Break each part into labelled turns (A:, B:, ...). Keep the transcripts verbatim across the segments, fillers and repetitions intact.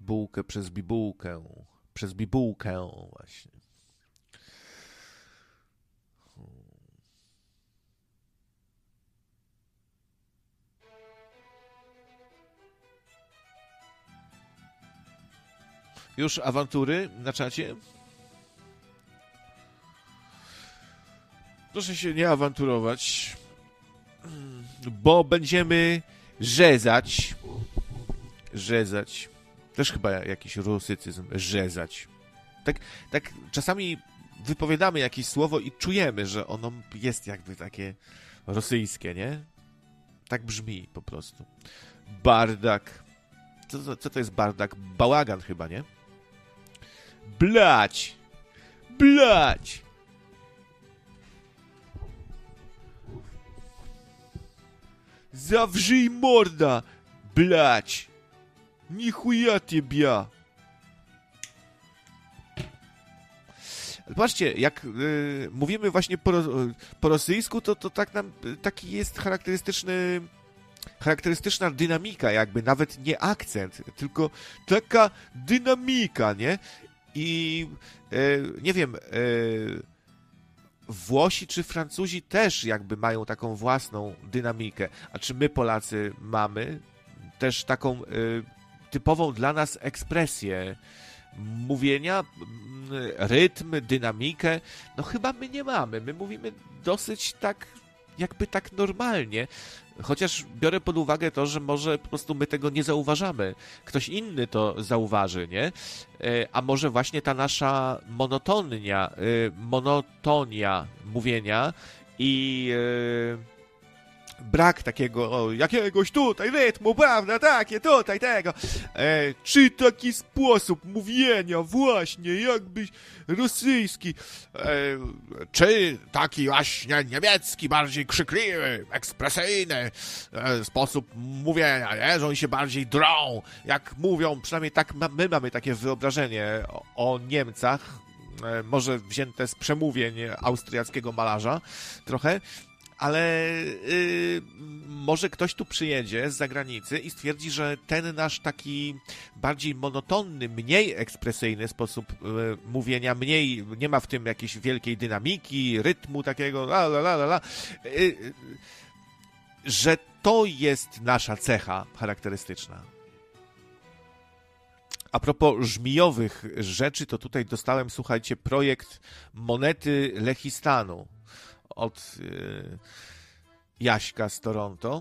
A: Bułkę przez bibułkę. Przez bibułkę właśnie. Już awantury na czacie? Proszę się nie awanturować, bo będziemy rzezać. Rzezać. Też chyba jakiś rusycyzm. Rzezać. Tak, tak czasami wypowiadamy jakieś słowo i czujemy, że ono jest jakby takie rosyjskie, nie? Tak brzmi po prostu. Bardak. Co, co, co to jest bardak? Bałagan chyba, nie? Blać! Blać! Zawrzyj morda! Blać! Nichuja тебя! Patrzcie, jak y, mówimy właśnie po, po rosyjsku, to, to tak nam, taki jest charakterystyczny charakterystyczna dynamika, jakby nawet nie akcent, tylko taka dynamika, nie? I y, nie wiem, y, Włosi czy Francuzi też jakby mają taką własną dynamikę. A czy my, Polacy, mamy też taką y, typową dla nas ekspresję mówienia, rytm, dynamikę? No chyba my nie mamy. My mówimy dosyć tak, jakby tak normalnie. Chociaż biorę pod uwagę to, że może po prostu my tego nie zauważamy. Ktoś inny to zauważy, nie? A może właśnie ta nasza monotonia, monotonia mówienia i brak takiego o, jakiegoś tutaj rytmu, prawda, takie tutaj tego. E, czy taki sposób mówienia właśnie jakbyś rosyjski, e, czy taki właśnie niemiecki, bardziej krzykliwy, ekspresyjny e, sposób mówienia, nie? Że oni się bardziej drą, jak mówią, przynajmniej tak ma, my mamy takie wyobrażenie o, o Niemcach, e, może wzięte z przemówień austriackiego malarza trochę, ale yy, może ktoś tu przyjedzie z zagranicy i stwierdzi, że ten nasz taki bardziej monotonny, mniej ekspresyjny sposób yy, mówienia, mniej, nie ma w tym jakiejś wielkiej dynamiki, rytmu takiego, la, la, la, la, yy, że to jest nasza cecha charakterystyczna. A propos żmijowych rzeczy, to tutaj dostałem, słuchajcie, projekt monety Lechistanu od y, Jaśka z Toronto.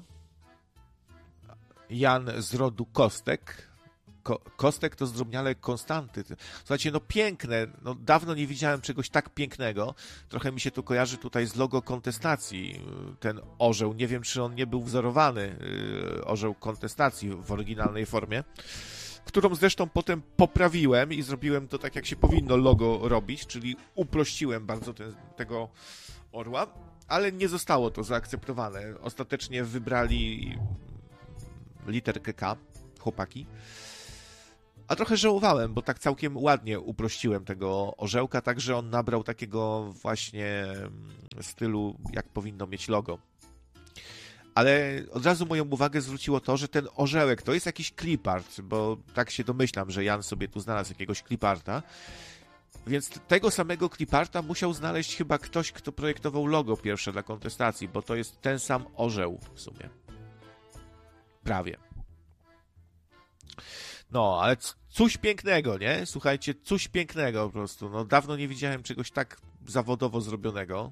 A: Jan z rodu Kostek. Ko, Kostek to zdrobniale Konstanty. Słuchajcie, no piękne. No, dawno nie widziałem czegoś tak pięknego. Trochę mi się to kojarzy tutaj z logo kontestacji. Ten orzeł. Nie wiem, czy on nie był wzorowany. Y, orzeł kontestacji w oryginalnej formie, którą zresztą potem poprawiłem i zrobiłem to tak, jak się powinno logo robić, czyli uprościłem bardzo ten, tego orła, ale nie zostało to zaakceptowane. Ostatecznie wybrali literkę K, chłopaki. A trochę żałowałem, bo tak całkiem ładnie uprościłem tego orzełka, tak że on nabrał takiego właśnie stylu, jak powinno mieć logo. Ale od razu moją uwagę zwróciło to, że ten orzełek to jest jakiś clipart, bo tak się domyślam, że Jan sobie tu znalazł jakiegoś cliparta. Więc tego samego cliparta musiał znaleźć chyba ktoś, kto projektował logo pierwsze dla kontestacji, bo to jest ten sam orzeł w sumie. Prawie. No, ale coś pięknego, nie? Słuchajcie, coś pięknego po prostu. No, dawno nie widziałem czegoś tak zawodowo zrobionego.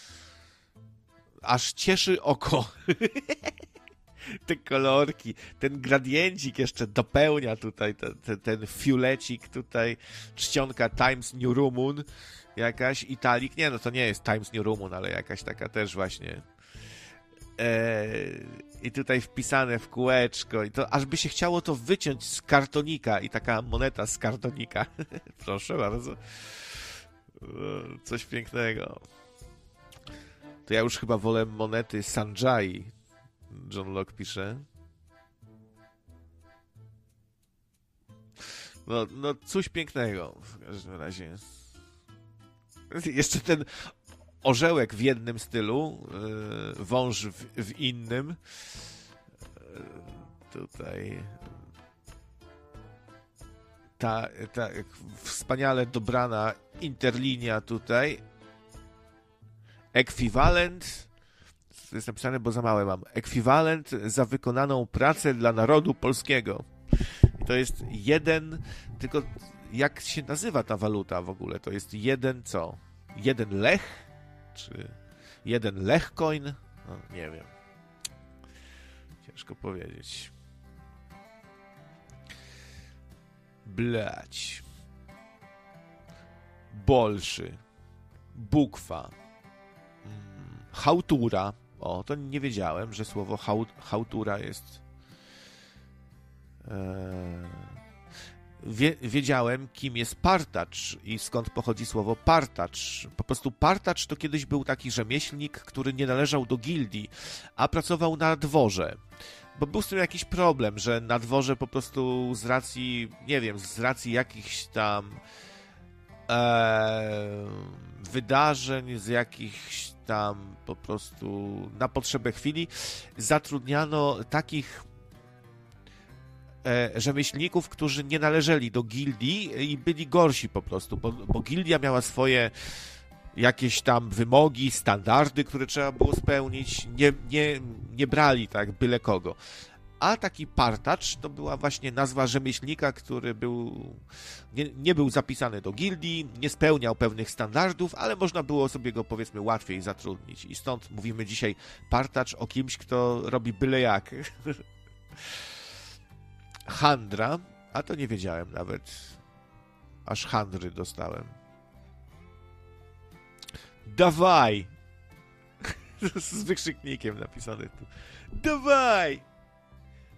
A: Aż cieszy oko. Te kolorki, ten gradiencik jeszcze dopełnia tutaj, ten, ten, ten fiulecik tutaj, czcionka Times New Roman, jakaś italik, nie no to nie jest Times New Roman, ale jakaś taka też właśnie eee, i tutaj wpisane w kółeczko i to aż by się chciało to wyciąć z kartonika i taka moneta z kartonika. Proszę bardzo. Coś pięknego. To ja już chyba wolę monety Sanjay. John Locke pisze. No, no coś pięknego w każdym razie. Jeszcze ten orzełek w jednym stylu, yy, wąż w, w innym. Yy, tutaj. ta, ta wspaniale dobrana interlinia tutaj. Ekwiwalent, to jest napisane, bo za małe mam, ekwiwalent za wykonaną pracę dla narodu polskiego. I to jest jeden, tylko jak się nazywa ta waluta w ogóle? To jest jeden co? Jeden lech? Czy jeden lechcoin? No, nie wiem. Ciężko powiedzieć. Blać. Bolszy. Bukwa. Chałtura. O, to nie wiedziałem, że słowo chał, chałtura jest... Wie, wiedziałem, kim jest partacz i skąd pochodzi słowo partacz. Po prostu partacz to kiedyś był taki rzemieślnik, który nie należał do gildii, a pracował na dworze. Bo był z tym jakiś problem, że na dworze po prostu z racji, nie wiem, z racji jakichś tam e, wydarzeń, z jakichś tam po prostu na potrzebę chwili zatrudniano takich e, rzemieślników, którzy nie należeli do gildii i byli gorsi po prostu, bo, bo gildia miała swoje jakieś tam wymogi, standardy, które trzeba było spełnić, nie, nie, nie brali tak byle kogo. A taki partacz to była właśnie nazwa rzemieślnika, który był, nie, nie był zapisany do gildii, nie spełniał pewnych standardów, ale można było sobie go, powiedzmy, łatwiej zatrudnić. I stąd mówimy dzisiaj partacz o kimś, kto robi byle jak. Handra, a to nie wiedziałem nawet. Aż handry dostałem. Dawaj! Z wykrzyknikiem napisane tu. Dawaj!